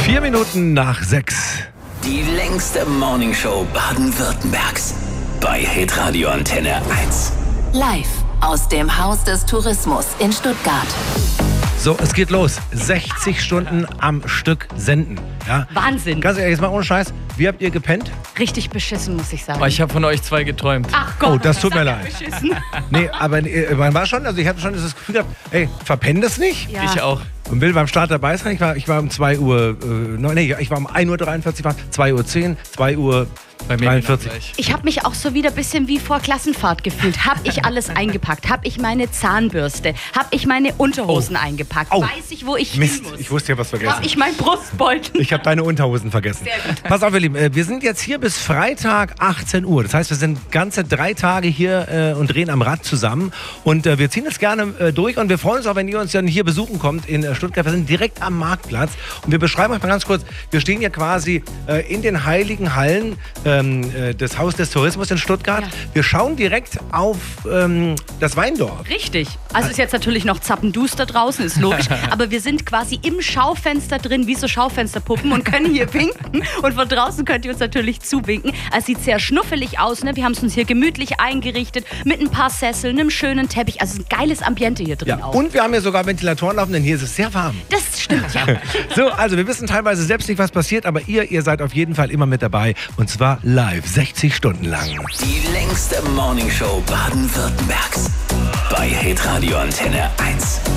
4 Minuten nach 6. Die längste Morningshow Baden-Württembergs. Bei Hitradio Antenne 1. Live aus dem Haus des Tourismus in Stuttgart. So, es geht los. 60 Stunden am Stück senden. Ja? Wahnsinn. Ganz ehrlich, jetzt mal ohne Scheiß. Wie habt ihr gepennt? Richtig beschissen, muss ich sagen. Aber ich habe von euch zwei geträumt. Ach Gott, Oh, das tut mir sag ja leid. beschissen. Nee, aber man war schon, also ich hatte schon das Gefühl gehabt, ey, verpenn das nicht. Ja. Ich auch. Und will beim Start dabei sein. Ich war um 2 Uhr, ich war um 1:43 Uhr, 2:10 Uhr, 2 Uhr. Bei mir 43. genau gleich. Ich habe mich auch so wieder ein bisschen wie vor Klassenfahrt gefühlt. Habe ich alles eingepackt? Habe ich meine Zahnbürste? Habe ich meine Unterhosen eingepackt? Oh. Weiß ich, wo ich Mist, hin muss? ich wusste ja was vergessen. Habe ich meinen Brustbeutel? Ich habe deine Unterhosen vergessen. Sehr gut. Pass auf, ihr Lieben, wir sind jetzt hier bis Freitag 18 Uhr. Das heißt, wir sind ganze 3 Tage hier und drehen am Rad zusammen. Und wir ziehen das gerne durch. Und wir freuen uns auch, wenn ihr uns dann hier besuchen kommt in Stuttgart. Wir sind direkt am Marktplatz. Und wir beschreiben euch mal ganz kurz, wir stehen hier quasi in den heiligen Hallen des Haus des Tourismus in Stuttgart. Ja. Wir schauen direkt auf das Weindorf. Richtig. Also ist jetzt natürlich noch zappenduster draußen, ist logisch. Aber wir sind quasi im Schaufenster drin, wie so Schaufensterpuppen und können hier winken. Und von draußen könnt ihr uns natürlich zuwinken. Es sieht sehr schnuffelig aus. Ne? Wir haben es uns hier gemütlich eingerichtet mit ein paar Sesseln, einem schönen Teppich. Also ein geiles Ambiente hier drin Ja. auch. Und wir haben hier sogar Ventilatoren laufen, denn hier ist es sehr warm. Das stimmt, ja. So, also wir wissen teilweise selbst nicht, was passiert, aber ihr seid auf jeden Fall immer mit dabei. Und zwar live, 60 Stunden lang. Die längste Morningshow Baden-Württembergs. Bei Hitradio Antenne 1.